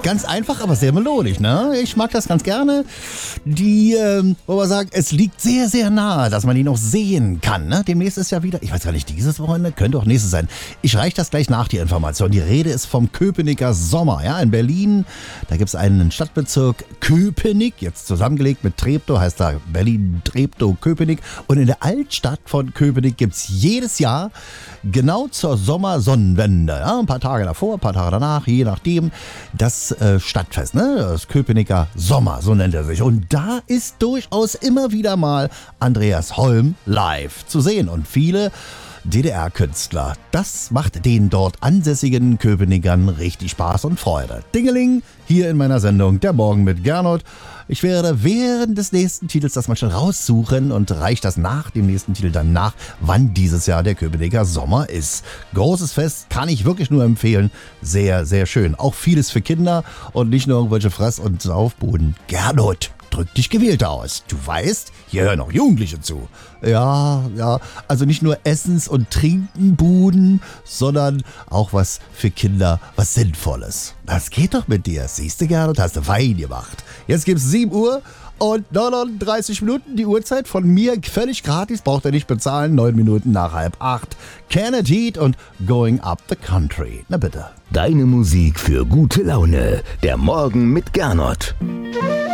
Ganz einfach, aber sehr melodisch, ne? Ich mag das ganz gerne. Wo man sagt, es liegt sehr, sehr nahe, dass man ihn auch sehen kann, ne? Demnächst ist ja wieder, ich weiß gar nicht, dieses Wochenende, könnte auch nächstes sein. Ich reiche das gleich nach, die Information. Die Rede ist vom Köpenicker Sommer, ja? In Berlin, da gibt es einen Stadtbezirk Köpenick, jetzt zusammengelegt mit Treptow, heißt da Berlin, Treptow, Köpenick. Und in der Altstadt von Köpenick gibt es jedes Jahr genau zur Sommersonnenwende, ja? Ein paar Tage davor, ein paar Tage danach, je nachdem, das Stadtfest, ne? Das Köpenicker Sommer, so nennt er sich. Und da ist durchaus immer wieder mal Andreas Holm live zu sehen und viele DDR-Künstler. Das macht den dort ansässigen Köpenickern richtig Spaß und Freude. Dingeling, hier in meiner Sendung Der Morgen mit Gernot. Ich werde während des nächsten Titels das mal schon raussuchen und reiche das nach dem nächsten Titel dann nach, wann dieses Jahr der Köpenicker Sommer ist. Großes Fest, kann ich wirklich nur empfehlen. Sehr, sehr schön. Auch vieles für Kinder und nicht nur irgendwelche Fress- und Saufbuden. Gernot, drück dich gewählt aus. Du weißt, hier hören auch Jugendliche zu. Ja, also nicht nur Essens- und Trinkenbuden, sondern auch was für Kinder, was Sinnvolles. Das geht doch mit dir. Siehst du, Gernot, hast du fein gemacht. Jetzt gibt's 7 Uhr und 39 Minuten, die Uhrzeit von mir, völlig gratis, braucht ihr nicht bezahlen, 9 Minuten nach 7:30. Kenneth Heat und Going Up the Country. Na bitte. Deine Musik für gute Laune. Der Morgen mit Gernot.